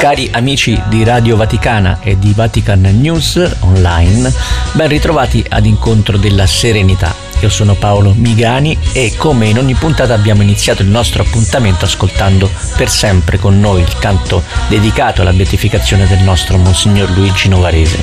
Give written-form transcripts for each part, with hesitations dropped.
Cari amici di Radio Vaticana e di Vatican News Online, ben ritrovati ad Incontro della Serenità. Io sono Paolo Migani e come in ogni puntata abbiamo iniziato il nostro appuntamento ascoltando per sempre con noi il canto dedicato alla beatificazione del nostro Monsignor Luigi Novarese.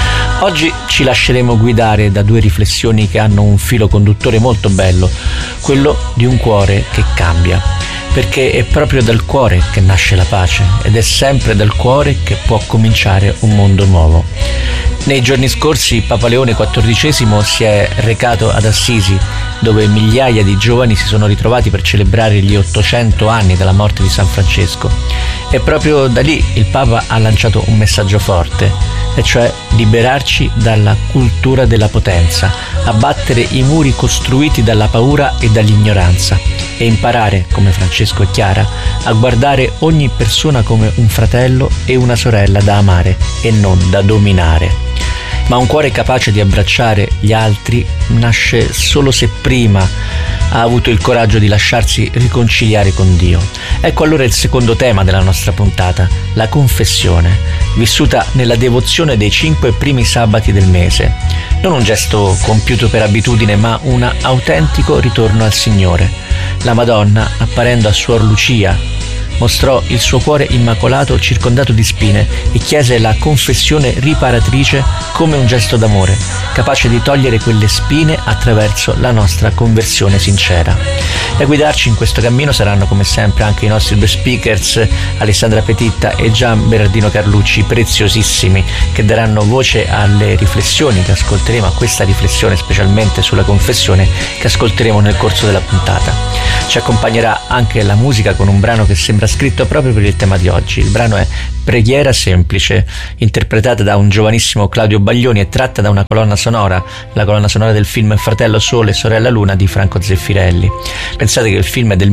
Oggi ci lasceremo guidare da due riflessioni che hanno un filo conduttore molto bello, quello di un cuore che cambia, perché è proprio dal cuore che nasce la pace ed è sempre dal cuore che può cominciare un mondo nuovo. Nei giorni scorsi Papa Leone XIV si è recato ad Assisi, dove migliaia di giovani si sono ritrovati per celebrare gli 800 anni dalla morte di San Francesco. E proprio da lì il Papa ha lanciato un messaggio forte, e cioè liberarci dalla cultura della potenza, abbattere i muri costruiti dalla paura e dall'ignoranza e imparare, come Francesco e Chiara, a guardare ogni persona come un fratello e una sorella da amare e non da dominare. Ma un cuore capace di abbracciare gli altri nasce solo se prima ha avuto il coraggio di lasciarsi riconciliare con Dio. Ecco allora il secondo tema della nostra puntata, la confessione, vissuta nella devozione dei 5 primi sabati del mese. Non un gesto compiuto per abitudine, ma un autentico ritorno al Signore. La Madonna, apparendo a Suor Lucia, mostrò il suo cuore immacolato circondato di spine e chiese la confessione riparatrice come un gesto d'amore, capace di togliere quelle spine attraverso la nostra conversione sincera. E a guidarci in questo cammino saranno come sempre anche i nostri due speakers, Alessandra Petitta e Gian Berardino Carlucci, preziosissimi, che daranno voce alle riflessioni che ascolteremo, a questa riflessione specialmente sulla confessione che ascolteremo nel corso della puntata. Ci accompagnerà anche la musica con un brano che sembra scritto proprio per il tema di oggi. Il brano è Preghiera semplice, interpretata da un giovanissimo Claudio Baglioni e tratta da una colonna sonora, la colonna sonora del film Fratello Sole, Sorella Luna di Franco Zeffirelli. Pensate che il film è del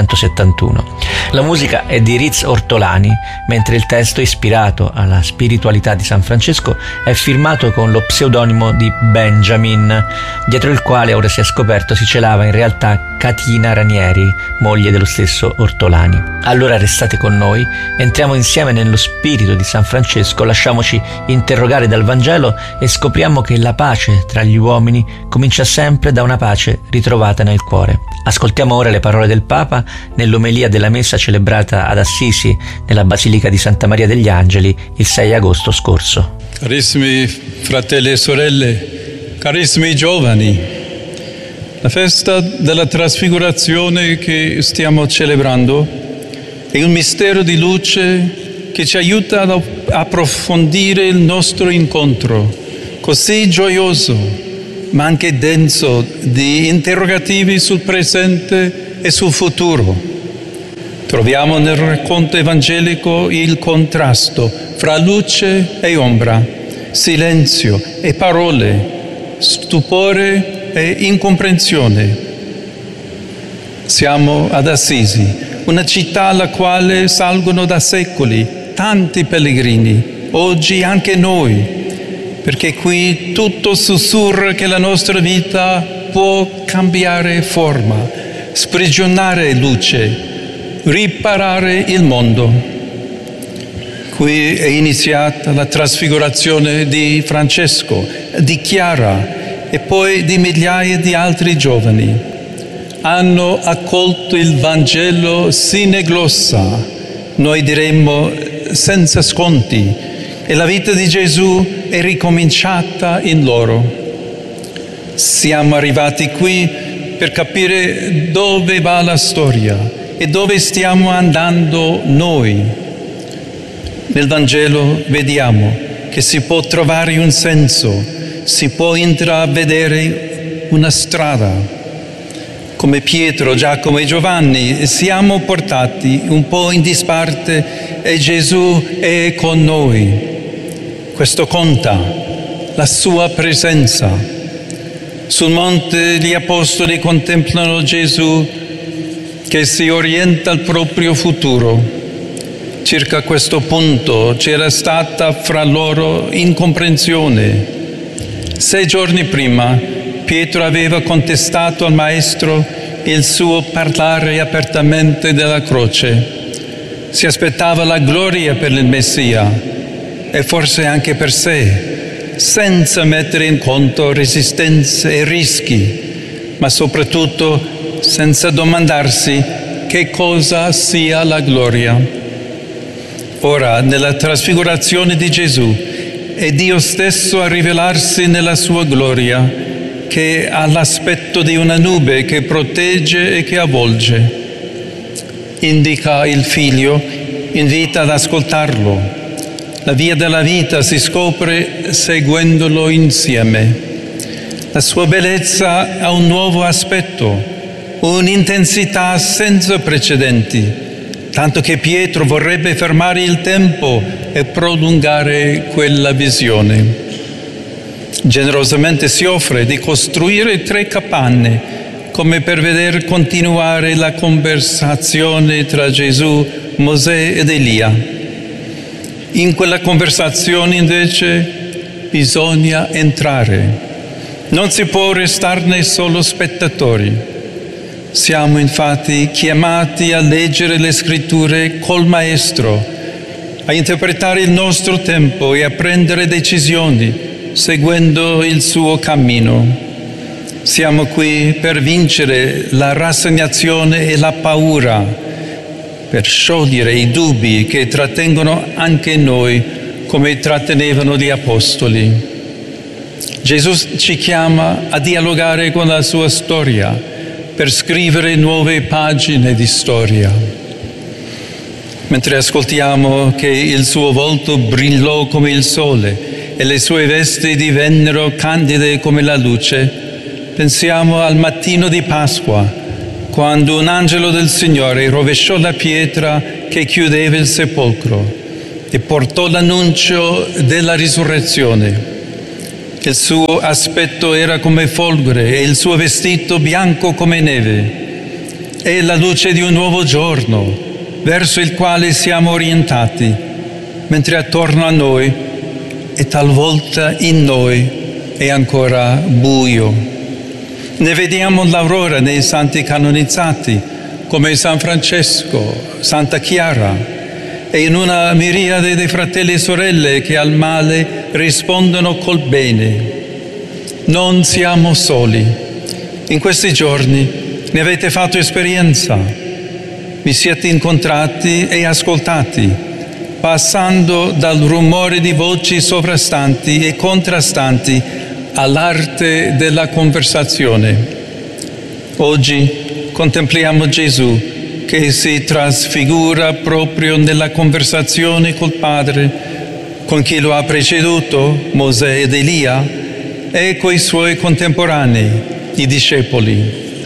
1971. La musica è di Riz Ortolani, mentre il testo, ispirato alla spiritualità di San Francesco, è firmato con lo pseudonimo di Benjamin, dietro il quale, ora si è scoperto, si celava in realtà Catina Ranieri, moglie dello stesso Ortolani. Allora restate con noi, entriamo insieme nello spirito di San Francesco, lasciamoci interrogare dal Vangelo e scopriamo che la pace tra gli uomini comincia sempre da una pace ritrovata nel cuore. Ascoltiamo ora le parole del Papa nell'omelia della messa celebrata ad Assisi, nella Basilica di Santa Maria degli Angeli, il 6 agosto scorso. Carissimi fratelli e sorelle, carissimi giovani, la festa della trasfigurazione che stiamo celebrando è un mistero di luce che ci aiuta ad approfondire il nostro incontro, così gioioso, ma anche denso di interrogativi sul presente e sul futuro. Troviamo nel racconto evangelico il contrasto fra luce e ombra, silenzio e parole, stupore e incomprensione. Siamo ad Assisi, una città alla quale salgono da secoli tanti pellegrini, oggi anche noi, perché qui tutto sussurra che la nostra vita può cambiare forma, sprigionare luce, riparare il mondo. Qui è iniziata la trasfigurazione di Francesco, di Chiara e poi di migliaia di altri giovani. Hanno accolto il Vangelo sine glossa, noi diremmo senza sconti, e la vita di Gesù è ricominciata in loro. Siamo arrivati qui per capire dove va la storia e dove stiamo andando noi. Nel Vangelo vediamo che si può trovare un senso, si può intravedere una strada. Come Pietro, Giacomo e Giovanni siamo portati un po' in disparte e Gesù è con noi. Questo conta, la sua presenza. Sul monte gli apostoli contemplano Gesù che si orienta al proprio futuro. Circa questo punto c'era stata fra loro incomprensione. 6 giorni prima Pietro aveva contestato al Maestro il suo parlare apertamente della croce. si aspettava la gloria per il Messia e forse anche per sé, senza mettere in conto resistenze e rischi, ma soprattutto senza domandarsi che cosa sia la gloria. Ora, nella trasfigurazione di Gesù, è Dio stesso a rivelarsi nella sua gloria, che ha l'aspetto di una nube che protegge e che avvolge. Indica il Figlio, invita ad ascoltarlo. La via della vita si scopre seguendolo insieme. La sua bellezza ha un nuovo aspetto, un'intensità senza precedenti, tanto che Pietro vorrebbe fermare il tempo e prolungare quella visione. Generosamente si offre di costruire 3 capanne, come per veder continuare la conversazione tra Gesù, Mosè ed Elia. In quella conversazione invece bisogna entrare. Non si può restarne solo spettatori. Siamo infatti chiamati a leggere le scritture col Maestro, a interpretare il nostro tempo e a prendere decisioni seguendo il suo cammino. Siamo qui per vincere la rassegnazione e la paura, per sciogliere i dubbi che trattengono anche noi come trattenevano gli apostoli. Gesù ci chiama a dialogare con la sua storia per scrivere nuove pagine di storia. Mentre ascoltiamo che il suo volto brillò come il sole e le sue vesti divennero candide come la luce, pensiamo al mattino di Pasqua, quando un angelo del Signore rovesciò la pietra che chiudeva il sepolcro e portò l'annuncio della risurrezione. Il suo aspetto era come folgore e il suo vestito bianco come neve. È la luce di un nuovo giorno, verso il quale siamo orientati, mentre attorno a noi e talvolta in noi è ancora buio. Ne vediamo l'aurora nei santi canonizzati, come San Francesco, Santa Chiara, e in una miriade di fratelli e sorelle che al male rispondono col bene. Non siamo soli. In questi giorni ne avete fatto esperienza. Vi siete incontrati e ascoltati, passando dal rumore di voci sovrastanti e contrastanti all'arte della conversazione. Oggi contempliamo Gesù che si trasfigura proprio nella conversazione col Padre, con chi lo ha preceduto, Mosè ed Elia, e coi suoi contemporanei, i discepoli.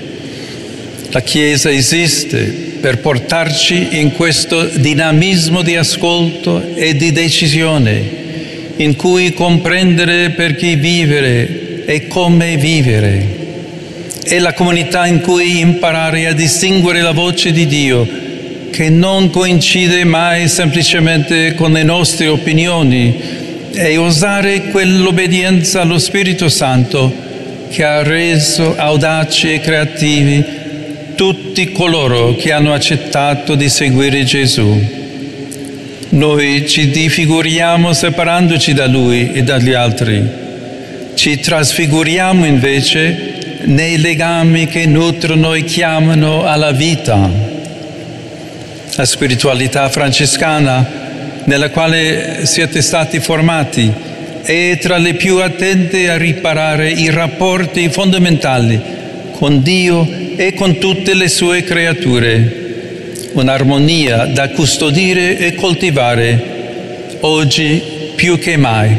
La Chiesa esiste per portarci in questo dinamismo di ascolto e di decisione, in cui comprendere per chi vivere e come vivere. È la comunità in cui imparare a distinguere la voce di Dio, che non coincide mai semplicemente con le nostre opinioni, e usare quell'obbedienza allo Spirito Santo che ha reso audaci e creativi tutti coloro che hanno accettato di seguire Gesù. Noi ci difiguriamo separandoci da Lui e dagli altri. Ci trasfiguriamo invece nei legami che nutrono e chiamano alla vita. La spiritualità francescana, nella quale siete stati formati, è tra le più attente a riparare i rapporti fondamentali con Dio e con tutte le sue creature. Un'armonia da custodire e coltivare, oggi più che mai.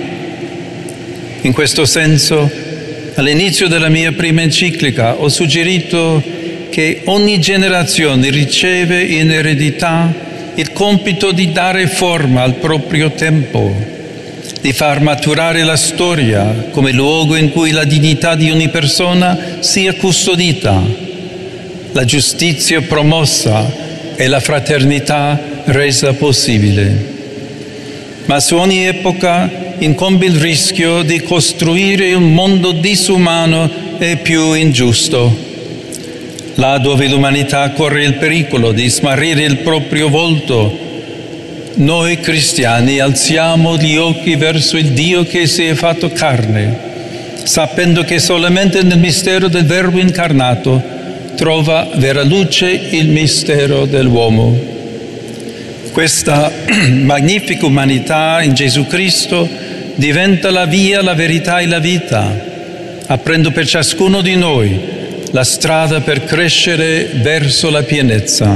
In questo senso, all'inizio della mia prima enciclica ho suggerito che ogni generazione riceve in eredità il compito di dare forma al proprio tempo, di far maturare la storia come luogo in cui la dignità di ogni persona sia custodita, la giustizia promossa e la fraternità resa possibile. Ma su ogni epoca incombe il rischio di costruire un mondo disumano e più ingiusto, là dove l'umanità corre il pericolo di smarrire il proprio volto noi cristiani alziamo gli occhi verso il Dio che si è fatto carne, sapendo che solamente nel mistero del Verbo incarnato trova vera luce il mistero dell'uomo. Questa magnifica umanità in Gesù Cristo diventa la via, la verità e la vita, aprendo per ciascuno di noi la strada per crescere verso la pienezza.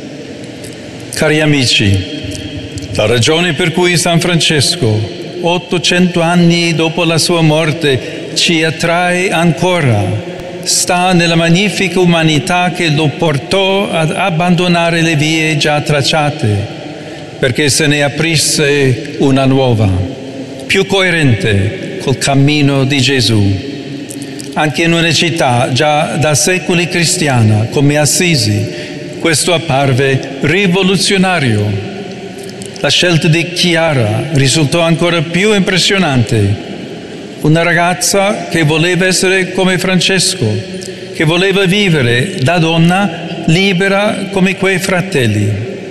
Cari amici, la ragione per cui San Francesco, 800 anni dopo la sua morte, ci attrae ancora, sta nella magnifica umanità che lo portò ad abbandonare le vie già tracciate, perché se ne aprisse una nuova, più coerente col cammino di Gesù. Anche in una città già da secoli cristiana come Assisi, questo apparve rivoluzionario. La scelta di Chiara risultò ancora più impressionante. Una ragazza che voleva essere come Francesco, che voleva vivere da donna libera come quei fratelli.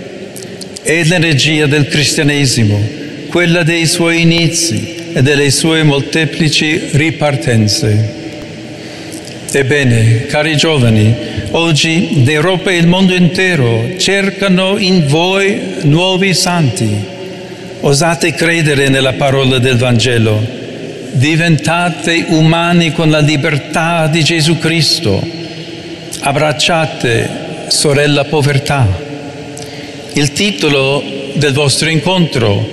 È l'energia del cristianesimo, quella dei suoi inizi e delle sue molteplici ripartenze. Ebbene, cari giovani, oggi l'Europa e il mondo intero cercano in voi nuovi santi. Osate credere nella parola del Vangelo. Diventate umani con la libertà di Gesù Cristo. Abbracciate, sorella povertà. Il titolo del vostro incontro,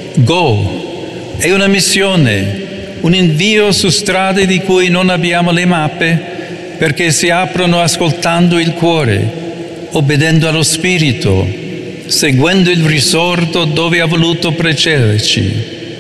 Go, è una missione, un invio su strade di cui non abbiamo le mappe, perché si aprono ascoltando il cuore, obbedendo allo Spirito, seguendo il risorto dove ha voluto precederci.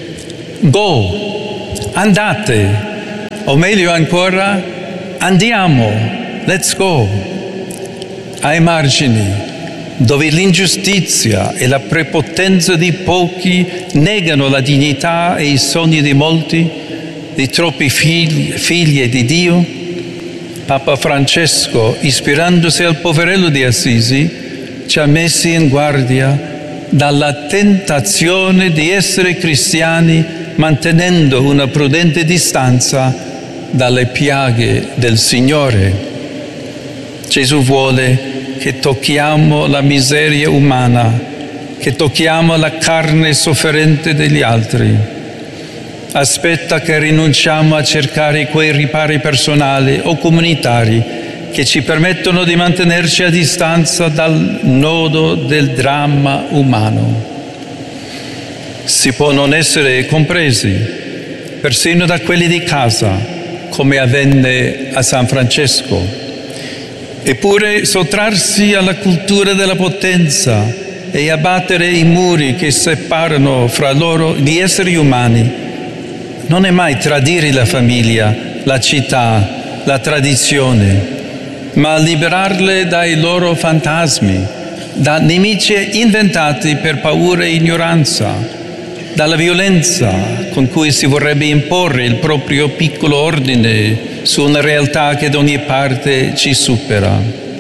Go, andate, o meglio ancora, andiamo, let's go. Ai margini, dove l'ingiustizia e la prepotenza di pochi negano la dignità e i sogni di molti, di troppi figli di Dio, Papa Francesco, ispirandosi al poverello di Assisi, ci ha messi in guardia dalla tentazione di essere cristiani mantenendo una prudente distanza dalle piaghe del Signore. Gesù vuole che tocchiamo la miseria umana, che tocchiamo la carne sofferente degli altri. Aspetta che rinunciamo a cercare quei ripari personali o comunitari che ci permettono di mantenerci a distanza dal nodo del dramma umano. Si può non essere compresi, persino da quelli di casa, come avvenne a San Francesco. Eppure sottrarsi alla cultura della potenza e abbattere i muri che separano fra loro gli esseri umani non è mai tradire la famiglia, la città, la tradizione, ma liberarle dai loro fantasmi, da nemici inventati per paura e ignoranza, dalla violenza con cui si vorrebbe imporre il proprio piccolo ordine su una realtà che da ogni parte ci supera.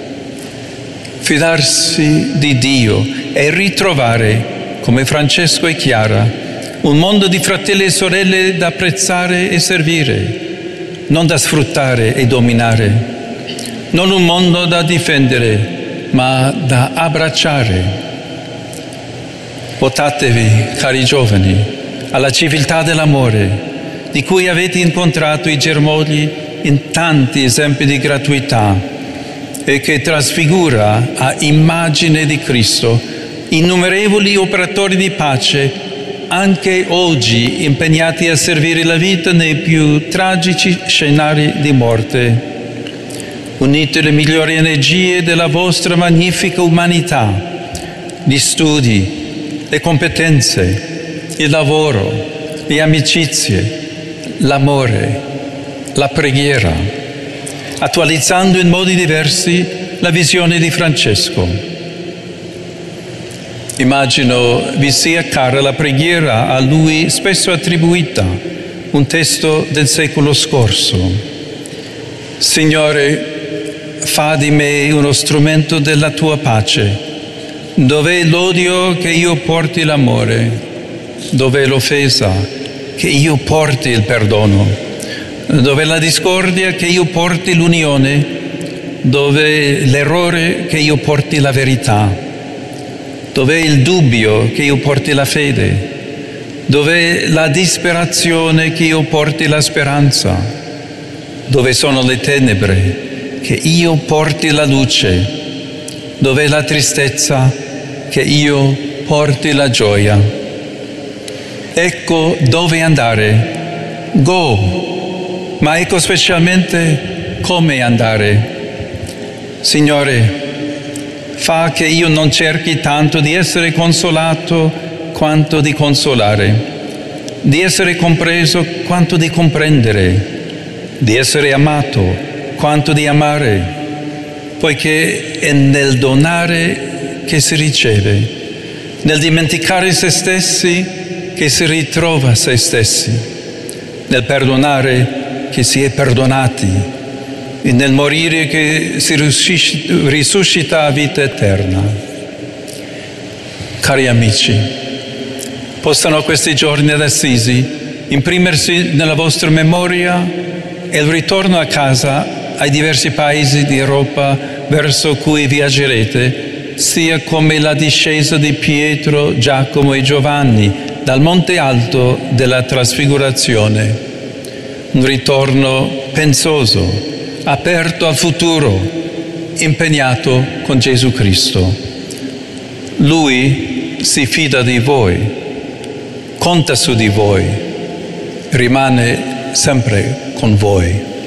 Fidarsi di Dio e ritrovare, come Francesco e Chiara, un mondo di fratelli e sorelle da apprezzare e servire, non da sfruttare e dominare, non un mondo da difendere, ma da abbracciare. Votatevi, cari giovani, alla civiltà dell'amore, di cui avete incontrato i germogli in tanti esempi di gratuità e che trasfigura a immagine di Cristo innumerevoli operatori di pace anche oggi impegnati a servire la vita nei più tragici scenari di morte. Unite le migliori energie della vostra magnifica umanità, gli studi, le competenze, il lavoro, le amicizie, l'amore, la preghiera, attualizzando in modi diversi la visione di Francesco. Immagino vi sia cara la preghiera a lui spesso attribuita, un testo del secolo scorso. Signore, fa di me uno strumento della tua pace, Dov'è l'odio che io porti l'amore? Dov'è l'offesa che io porti il perdono? Dov'è la discordia che io porti l'unione? Dov'è l'errore che io porti la verità? Dov'è il dubbio che io porti la fede? Dov'è la disperazione che io porti la speranza? Dove sono le tenebre che io porti la luce? Dov'è la tristezza che io porti la gioia? Ecco dove andare. Go. Ma ecco specialmente come andare. Signore, fa che io non cerchi tanto di essere consolato quanto di consolare, di essere compreso quanto di comprendere, di essere amato quanto di amare, poiché è nel donare che si riceve, nel dimenticare se stessi che si ritrova se stessi, nel perdonare che si è perdonati e nel morire che si risuscita a vita eterna. Cari amici, possano questi giorni ad Assisi imprimersi nella vostra memoria e il ritorno a casa ai diversi paesi di Europa verso cui viaggerete sia come la discesa di Pietro, Giacomo e Giovanni dal monte alto della trasfigurazione. Un ritorno pensoso, aperto al futuro, impegnato con Gesù Cristo. Lui si fida di voi, conta su di voi, rimane sempre con voi.